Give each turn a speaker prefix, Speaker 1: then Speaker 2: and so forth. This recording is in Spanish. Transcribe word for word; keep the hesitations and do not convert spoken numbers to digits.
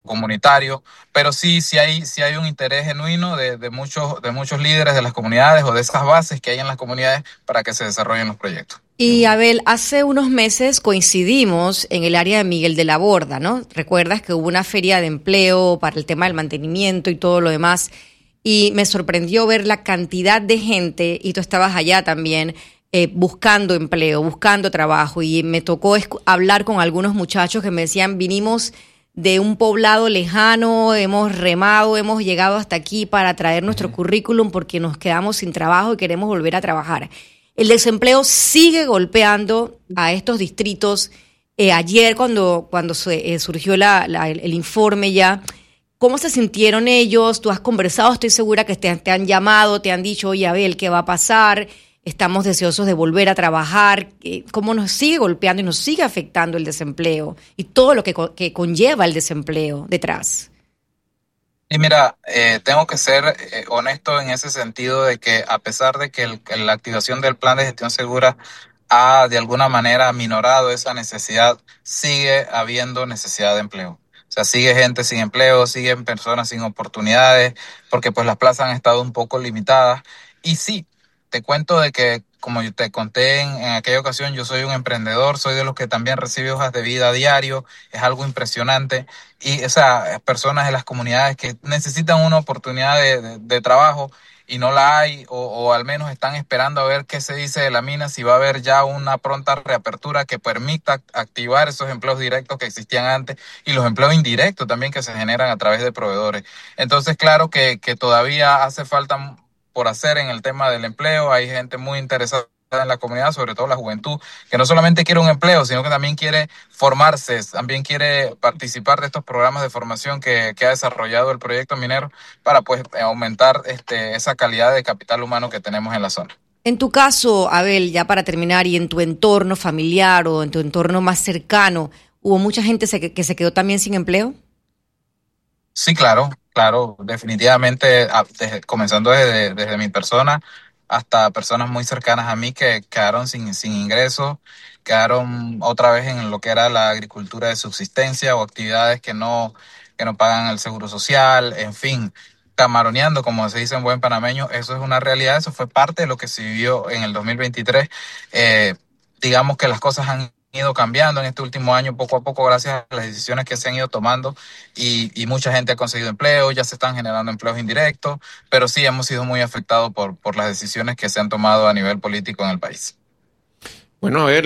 Speaker 1: comunitario, pero sí, sí hay, sí hay un interés genuino de, de muchos, de muchos líderes de las comunidades o de esas bases que hay en las comunidades para que se desarrollen los proyectos.
Speaker 2: Y Abel, hace unos meses coincidimos en el área de Miguel de la Borda, ¿no? Recuerdas que hubo una feria de empleo para el tema del mantenimiento y todo lo demás, y me sorprendió ver la cantidad de gente, y tú estabas allá también, eh, buscando empleo, buscando trabajo, y me tocó escu- hablar con algunos muchachos que me decían, vinimos de un poblado lejano, hemos remado, hemos llegado hasta aquí para traer nuestro currículum porque nos quedamos sin trabajo y queremos volver a trabajar. El desempleo sigue golpeando a estos distritos. Eh, ayer cuando, cuando se, eh, surgió la, la, el, el informe ya, ¿cómo se sintieron ellos? Tú has conversado, estoy segura que te, te han llamado, te han dicho, oye, Abel, ¿qué va a pasar? Estamos deseosos de volver a trabajar. Eh, ¿Cómo nos sigue golpeando y nos sigue afectando el desempleo y todo lo que, co- que conlleva el desempleo detrás?
Speaker 1: Y mira, eh, tengo que ser eh, honesto en ese sentido de que a pesar de que, el- que la activación del plan de gestión segura ha de alguna manera minorado esa necesidad, sigue habiendo necesidad de empleo. O sea, sigue gente sin empleo, siguen personas sin oportunidades, porque pues las plazas han estado un poco limitadas. Y sí, te cuento de que, como yo te conté en, en aquella ocasión, yo soy un emprendedor, soy de los que también recibe hojas de vida a diario, es algo impresionante. Y, o sea, personas de las comunidades que necesitan una oportunidad de, de- de trabajo y no la hay, o, o al menos están esperando a ver qué se dice de la mina, si va a haber ya una pronta reapertura que permita activar esos empleos directos que existían antes y los empleos indirectos también que se generan a través de proveedores. Entonces, claro que, que todavía hace falta por hacer en el tema del empleo. Hay gente muy interesada en la comunidad, sobre todo la juventud, que no solamente quiere un empleo, sino que también quiere formarse, también quiere participar de estos programas de formación que, que ha desarrollado el proyecto minero para pues aumentar este, esa calidad de capital humano que tenemos en la zona.
Speaker 2: En tu caso, Abel, ya para terminar, y en tu entorno familiar o en tu entorno más cercano, ¿hubo mucha gente se- que se quedó también sin empleo?
Speaker 1: Sí, claro, claro, definitivamente, a- desde- comenzando desde, desde mi persona hasta personas muy cercanas a mí que quedaron sin, sin ingresos, quedaron otra vez en lo que era la agricultura de subsistencia o actividades que no, que no pagan el seguro social, en fin, camaroneando, como se dice en buen panameño. Eso es una realidad, eso fue parte de lo que se vivió en el dos mil veintitrés. Eh, digamos que las cosas han ido cambiando en este último año poco a poco gracias a las decisiones que se han ido tomando y, y mucha gente ha conseguido empleo, ya se están generando empleos indirectos, pero sí hemos sido muy afectados por, por las decisiones que se han tomado a nivel político en el país.
Speaker 3: Bueno, a ver.